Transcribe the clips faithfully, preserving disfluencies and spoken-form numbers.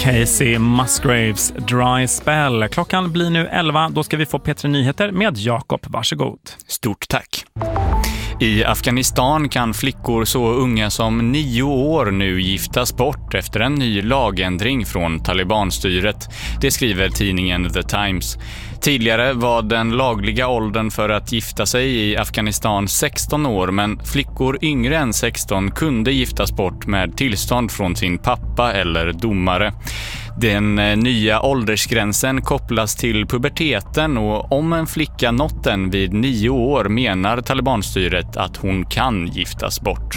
Casey Musgraves Dry Spell. Klockan blir nu elva. Då ska vi få P tre Nyheter med Jakob. Varsågod. Stort tack. I Afghanistan kan flickor så unga som nio år nu giftas bort efter en ny lagändring från Talibanstyret. Det skriver tidningen The Times. Tidigare var den lagliga åldern för att gifta sig i Afghanistan sexton år, men flickor yngre än sexton kunde giftas bort med tillstånd från sin pappa eller domare. Den nya åldersgränsen kopplas till puberteten, och om en flicka nått den vid nio år menar Talibanstyret att hon kan giftas bort.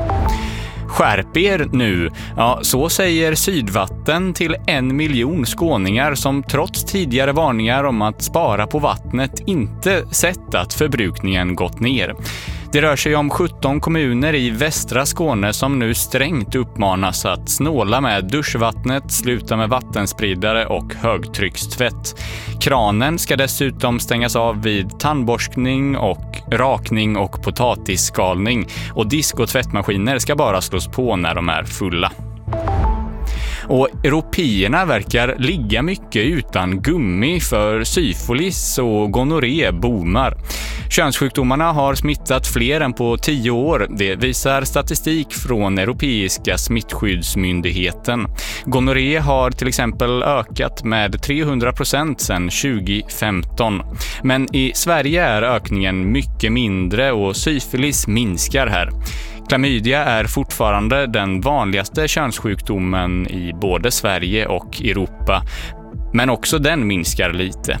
Skärp er nu. Ja, så säger Sydvatten till en miljon skåningar som trots tidigare varningar om att spara på vattnet inte sett att förbrukningen gått ner. Det rör sig om sjutton kommuner i västra Skåne som nu strängt uppmanas att snåla med duschvattnet, sluta med vattenspridare och högtryckstvätt. Kranen ska dessutom stängas av vid tandborstning och rakning och potatisskalning, och disk- och tvättmaskiner ska bara slås på när de är fulla. Och européerna verkar ligga mycket utan gummi, för syfilis och gonorré boomar. Könssjukdomarna har smittat fler än på tio år. Det visar statistik från Europeiska smittskyddsmyndigheten. Gonorré har till exempel ökat med trehundra procent sedan tjugo femton. Men i Sverige är ökningen mycket mindre och syfilis minskar här. Klamydia är fortfarande den vanligaste könssjukdomen i både Sverige och Europa, men också den minskar lite.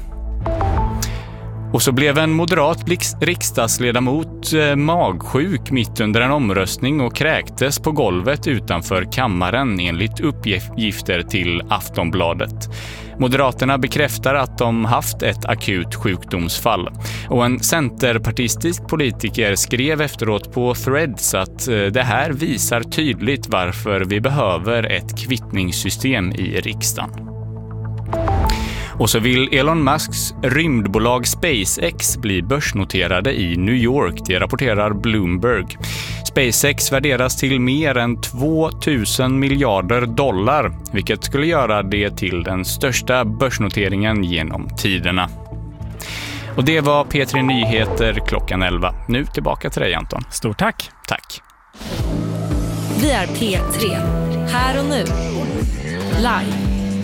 Och så blev en moderat riksdagsledamot magsjuk mitt under en omröstning och kräktes på golvet utanför kammaren enligt uppgifter till Aftonbladet. Moderaterna bekräftar att de haft ett akut sjukdomsfall. Och en centerpartistisk politiker skrev efteråt på Threads att det här visar tydligt varför vi behöver ett kvittningssystem i riksdagen. Och så vill Elon Musks rymdbolag SpaceX bli börsnoterade i New York, det rapporterar Bloomberg. SpaceX värderas till mer än tvåtusen miljarder dollar, vilket skulle göra det till den största börsnoteringen genom tiderna. Och det var P tre Nyheter klockan elva. Nu tillbaka till dig, Anton. Stort tack. Tack. Vi är P tre. Här och nu. Live.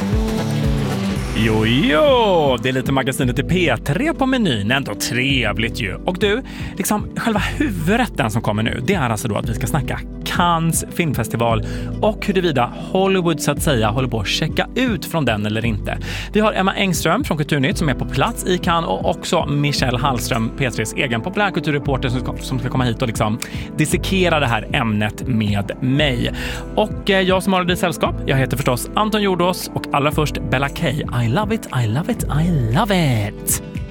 Jo, jo, det är lite magasinet i P tre på menyn, ändå trevligt ju. Och du, liksom själva huvudrätten som kommer nu, det är alltså då att vi ska snacka Cannes filmfestival och huruvida Hollywood så att säga håller på att checka ut från den eller inte. Vi har Emma Engström från Kulturnytt som är på plats i Cannes, och också Michelle Hallström, P tre:s egen populärkulturreporter som ska, som ska komma hit och liksom dissekera det här ämnet med mig. Och eh, jag som har det i sällskap, jag heter förstås Anton Jordås, och allra först Bella Kay. I love it, I love it, I love it.